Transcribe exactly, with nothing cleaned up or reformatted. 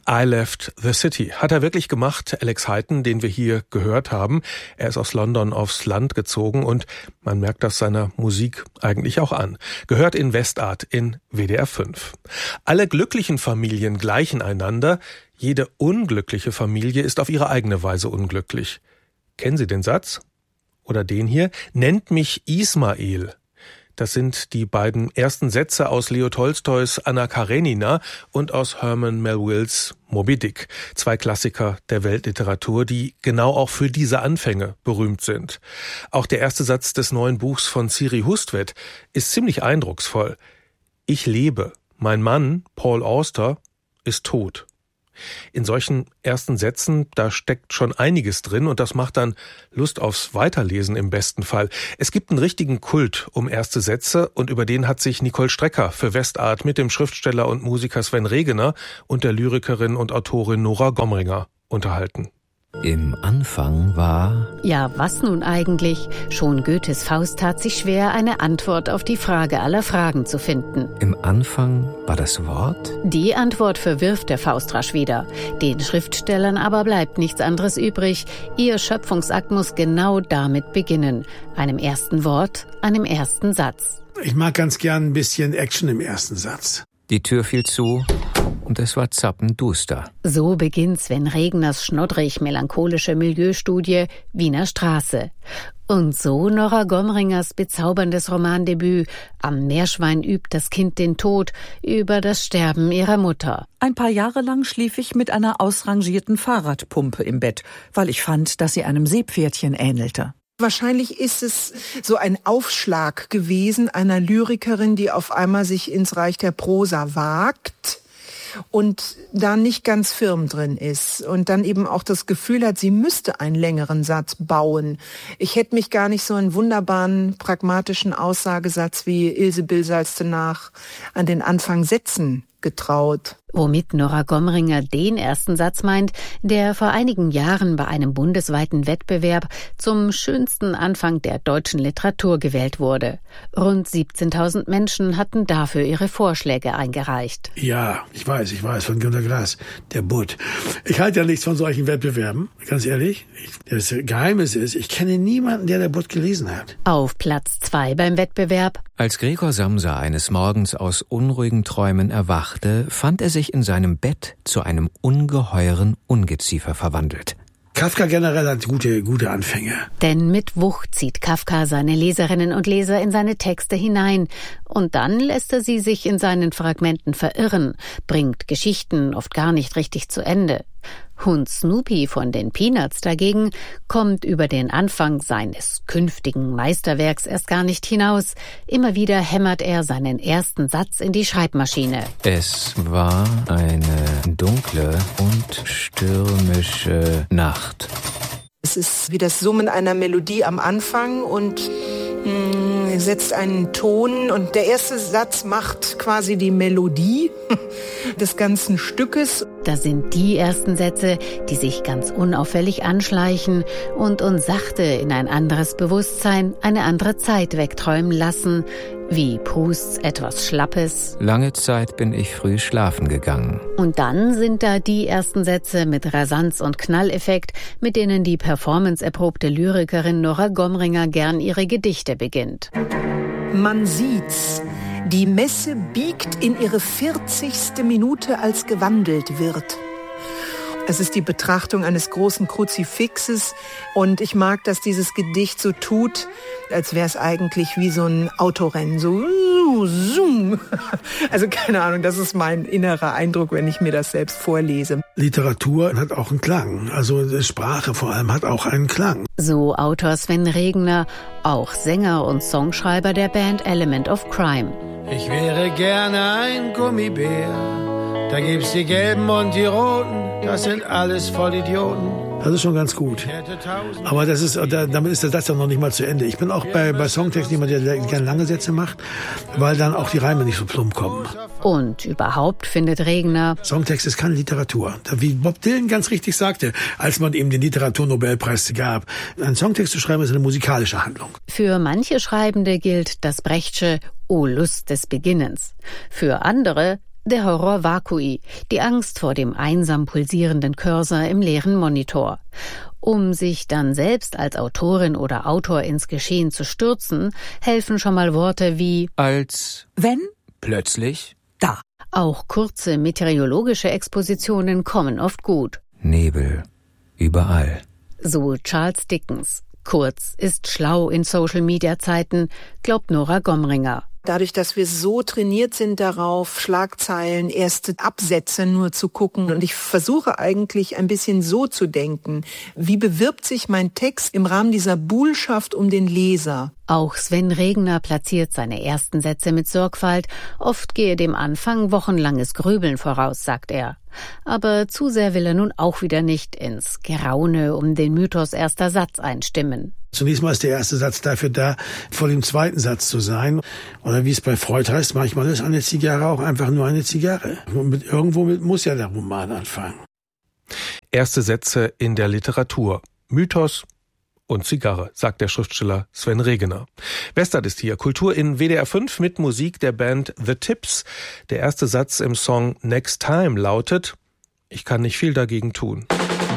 I Left the City. Hat er wirklich gemacht, Alex Heighton, den wir hier gehört haben. Er ist aus London aufs Land gezogen und man merkt das seiner Musik eigentlich auch an. Gehört in Westart in W D R fünf. Alle glücklichen Familien gleichen einander. Jede unglückliche Familie ist auf ihre eigene Weise unglücklich. Kennen Sie den Satz? Oder den hier? Nennt mich Ismail. Das sind die beiden ersten Sätze aus Leo Tolstois Anna Karenina und aus Herman Melvilles Moby Dick. Zwei Klassiker der Weltliteratur, die genau auch für diese Anfänge berühmt sind. Auch der erste Satz des neuen Buchs von Siri Hustvedt ist ziemlich eindrucksvoll. Ich lebe. Mein Mann, Paul Auster, ist tot. In solchen ersten Sätzen, da steckt schon einiges drin und das macht dann Lust aufs Weiterlesen im besten Fall. Es gibt einen richtigen Kult um erste Sätze und über den hat sich Nicole Strecker für Westart mit dem Schriftsteller und Musiker Sven Regener und der Lyrikerin und Autorin Nora Gomringer unterhalten. Im Anfang war... Ja, was nun eigentlich? Schon Goethes Faust tat sich schwer, eine Antwort auf die Frage aller Fragen zu finden. Im Anfang war das Wort? Die Antwort verwirft der Faust rasch wieder. Den Schriftstellern aber bleibt nichts anderes übrig. Ihr Schöpfungsakt muss genau damit beginnen. Einem ersten Wort, einem ersten Satz. Ich mag ganz gern ein bisschen Action im ersten Satz. Die Tür fiel zu und es war zappenduster. So beginnt Sven Regners schnoddrig-melancholische Milieustudie Wiener Straße. Und so Nora Gomringers bezauberndes Romandebüt Am Meerschwein übt das Kind den Tod über das Sterben ihrer Mutter. Ein paar Jahre lang schlief ich mit einer ausrangierten Fahrradpumpe im Bett, weil ich fand, dass sie einem Seepferdchen ähnelte. Wahrscheinlich ist es so ein Aufschlag gewesen einer Lyrikerin, die auf einmal sich ins Reich der Prosa wagt und da nicht ganz firm drin ist und dann eben auch das Gefühl hat, sie müsste einen längeren Satz bauen. Ich hätte mich gar nicht so einen wunderbaren, pragmatischen Aussagesatz wie Ilse Bilsalste nach an den Anfang setzen getraut. Womit Nora Gomringer den ersten Satz meint, der vor einigen Jahren bei einem bundesweiten Wettbewerb zum schönsten Anfang der deutschen Literatur gewählt wurde. Rund siebzehntausend Menschen hatten dafür ihre Vorschläge eingereicht. Ja, ich weiß, ich weiß, von Günter Grass, der Butt. Ich halte ja nichts von solchen Wettbewerben, ganz ehrlich. Das Geheimnis ist, ich kenne niemanden, der der Butt gelesen hat. Auf Platz zwei beim Wettbewerb. Als Gregor Samsa eines Morgens aus unruhigen Träumen erwachte, fand er sich in seinem Bett zu einem ungeheuren Ungeziefer verwandelt. Kafka generell hat gute, gute Anfänge. Denn mit Wucht zieht Kafka seine Leserinnen und Leser in seine Texte hinein. Und dann lässt er sie sich in seinen Fragmenten verirren, bringt Geschichten oft gar nicht richtig zu Ende. Hund Snoopy von den Peanuts dagegen kommt über den Anfang seines künftigen Meisterwerks erst gar nicht hinaus. Immer wieder hämmert er seinen ersten Satz in die Schreibmaschine. Es war eine dunkle und stürmische Nacht. Es ist wie das Summen einer Melodie am Anfang und mh, setzt einen Ton und der erste Satz macht quasi die Melodie des ganzen Stückes. Das sind die ersten Sätze, die sich ganz unauffällig anschleichen und uns sachte in ein anderes Bewusstsein, eine andere Zeit wegträumen lassen, wie Prousts etwas Schlappes. Lange Zeit bin ich früh schlafen gegangen. Und dann sind da die ersten Sätze mit Rasanz und Knalleffekt, mit denen die performanceerprobte Lyrikerin Nora Gomringer gern ihre Gedichte beginnt. Man sieht's. Die Messe biegt in ihre vierzigste Minute, als gewandelt wird. Es ist die Betrachtung eines großen Kruzifixes und ich mag, dass dieses Gedicht so tut, als wäre es eigentlich wie so ein Autorennen, so zoom. Also keine Ahnung, das ist mein innerer Eindruck, wenn ich mir das selbst vorlese. Literatur hat auch einen Klang, also Sprache vor allem hat auch einen Klang. So Autor Sven Regener, auch Sänger und Songschreiber der Band Element of Crime. Ich wäre gerne ein Gummibär, da gibt's die Gelben und die Roten, das sind alles Vollidioten. Das ist schon ganz gut. Aber das ist, damit ist der Satz ja noch nicht mal zu Ende. Ich bin auch bei, bei Songtext jemand, der gerne lange Sätze macht, weil dann auch die Reime nicht so plump kommen. Und überhaupt findet Regener, Songtext ist keine Literatur. Wie Bob Dylan ganz richtig sagte, als man ihm den Literaturnobelpreis gab, einen Songtext zu schreiben ist eine musikalische Handlung. Für manche Schreibende gilt das Brechtsche O Lust des Beginnens. Für andere Der Horror vacui, die Angst vor dem einsam pulsierenden Cursor im leeren Monitor. Um sich dann selbst als Autorin oder Autor ins Geschehen zu stürzen, helfen schon mal Worte wie als, wenn, plötzlich, da. Auch kurze meteorologische Expositionen kommen oft gut. Nebel, überall. So Charles Dickens. Kurz ist schlau in Social-Media-Zeiten, glaubt Nora Gomringer. Dadurch, dass wir so trainiert sind darauf, Schlagzeilen, erste Absätze nur zu gucken. Und ich versuche eigentlich ein bisschen so zu denken. Wie bewirbt sich mein Text im Rahmen dieser Buhlschaft um den Leser? Auch Sven Regner platziert seine ersten Sätze mit Sorgfalt. Oft gehe dem Anfang wochenlanges Grübeln voraus, sagt er. Aber zu sehr will er nun auch wieder nicht ins Geraune um den Mythos erster Satz einstimmen. Zunächst mal ist der erste Satz dafür da, vor dem zweiten Satz zu sein. Oder wie es bei Freud heißt, manchmal ist eine Zigarre auch einfach nur eine Zigarre. Und mit, irgendwo mit muss ja der Roman anfangen. Erste Sätze in der Literatur. Mythos und Zigarre, sagt der Schriftsteller Sven Regner. Westart ist hier. Kultur in W D R fünf mit Musik der Band The Tips. Der erste Satz im Song Next Time lautet: Ich kann nicht viel dagegen tun.